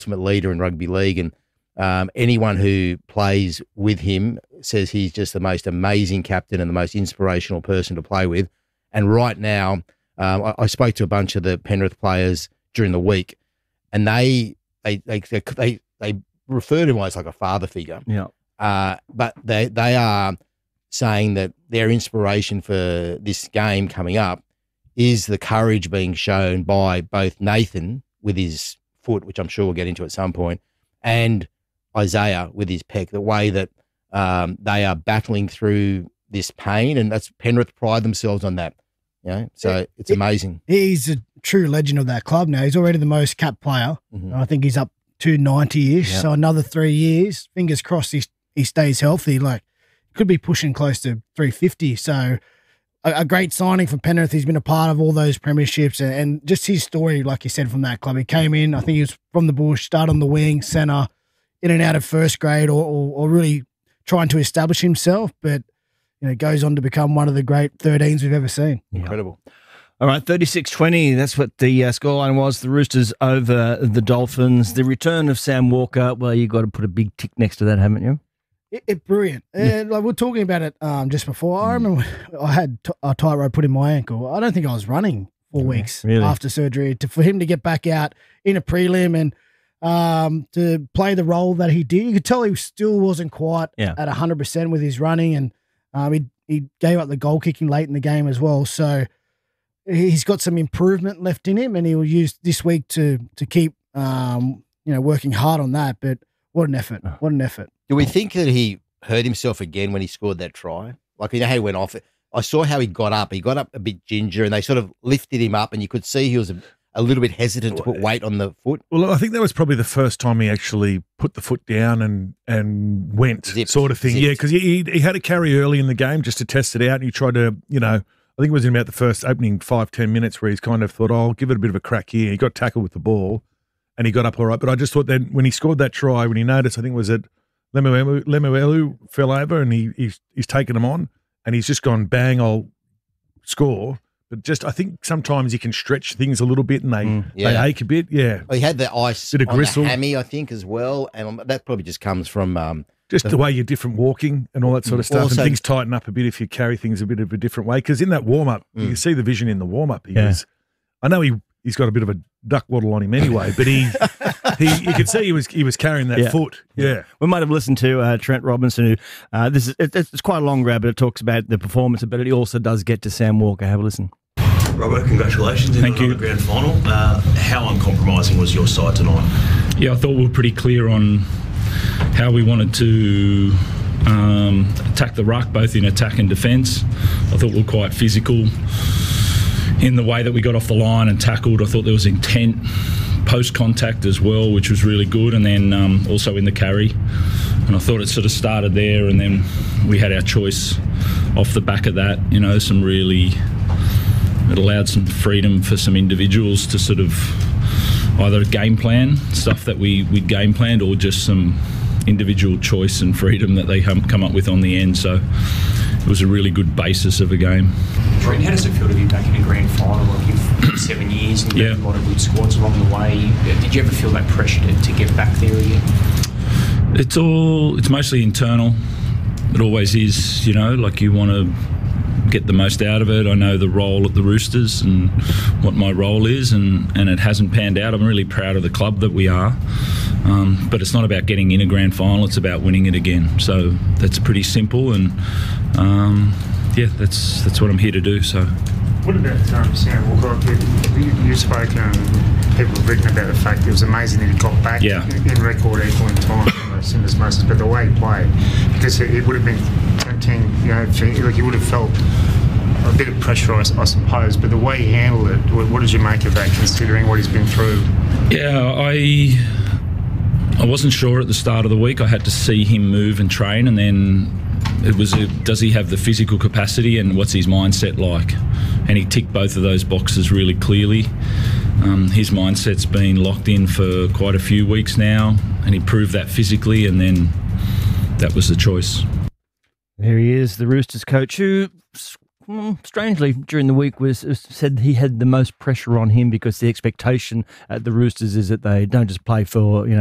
ultimate leader in rugby league, and anyone who plays with him says he's just the most amazing captain and the most inspirational person to play with. And right now, I spoke to a bunch of the Penrith players during the week, and they refer to him as like a father figure. Yeah. But they are saying that their inspiration for this game coming up is the courage being shown by both Nathan with his foot, which I'm sure we'll get into at some point, and Isaiah with his pec, the way that they are battling through this pain, and that's Penrith pride themselves on that. So it's amazing. He's a true legend of that club now. He's already the most capped player. Mm-hmm. I think he's up to 90-ish, so another 3 years. Fingers crossed he stays healthy. Like, could be pushing close to 350. So a great signing for Penrith. He's been a part of all those premierships, and just his story, like you said, from that club. He came in, I think he was from the bush, started on the wing, centre, in and out of first grade, or really trying to establish himself, but goes on to become one of the great 13s we've ever seen. Incredible. All right, 36-20, that's what the scoreline was. The Roosters over the Dolphins. The return of Sam Walker, well, you've got to put a big tick next to that, haven't you? Brilliant. And like we were talking about it just before. I remember I had a tightrope put in my ankle. I don't think I was running 4 weeks after surgery. For him to get back out in a prelim and to play the role that he did, you could tell he still wasn't quite at 100% with his running, and he gave up the goal kicking late in the game as well. So he's got some improvement left in him, and he will use this week to keep working hard on that. But what an effort! What an effort! Do we think that he hurt himself again when he scored that try? Like, how he went off. I saw how he got up. He got up a bit ginger, and they sort of lifted him up, and you could see he was a little bit hesitant to put weight on the foot. Well, I think that was probably the first time he actually put the foot down and went, sort of thing. Yeah, because he had a carry early in the game just to test it out, and he tried to, I think it was in about the first opening 5-10 minutes where he's kind of thought, I'll give it a bit of a crack here. He got tackled with the ball, and he got up all right. But I just thought that when he scored that try, when he noticed, I think it was that Lemuelu fell over, and he's taken him on, and he's just gone, bang, I'll score. But just, I think sometimes you can stretch things a little bit and they ache a bit. Yeah. Well, he had the ice bit of on gristle. The hammy, I think, as well. And that probably just comes from... just the way you're different walking and all that sort of stuff. Also, and things tighten up a bit if you carry things a bit of a different way. Because in that warm-up, you can see the vision in the warm-up. I know he's got a bit of a duck waddle on him anyway, but you could see he was carrying that foot. Yeah. We might have listened to Trent Robinson, who it's quite a long grab, but it talks about the performance, but it also does get to Sam Walker. Have a listen. Robert, congratulations. Thank you. On the grand final. How uncompromising was your side tonight? Yeah, I thought we were pretty clear on how we wanted to attack the ruck, both in attack and defence. I thought we were quite physical in the way that we got off the line and tackled. I thought there was intent post-contact as well, which was really good, and then also in the carry. And I thought it sort of started there, and then we had our choice off the back of that. Some really... It allowed some freedom for some individuals to sort of either game plan stuff that we'd game planned, or just some individual choice and freedom that they come up with on the end. So it was a really good basis of a game. Trent, how does it feel to be back in a grand final? Like you've 7 years and you've had a lot of good squads along the way. Did you ever feel that pressure to get back there again? It's mostly internal. It always is, like you want to get the most out of it. I know the role at the Roosters and what my role is, and it hasn't panned out. I'm really proud of the club that we are, but it's not about getting in a grand final, it's about winning it again. So that's pretty simple, and that's what I'm here to do. So what about Sam Walker? You spoke and people have written about the fact it was amazing that he got back in record equal in time from the Moses, but the way he played, because it would have been tempting, he would have felt a bit of pressure, I suppose, but the way he handled it, what did you make of that, considering what he's been through? Yeah, I wasn't sure at the start of the week. I had to see him move and train, and then it was does he have the physical capacity and what's his mindset like? And he ticked both of those boxes really clearly. His mindset's been locked in for quite a few weeks now, and he proved that physically, and then that was the choice. There he is, the Roosters coach, who strangely, during the week was said he had the most pressure on him because the expectation at the Roosters is that they don't just play for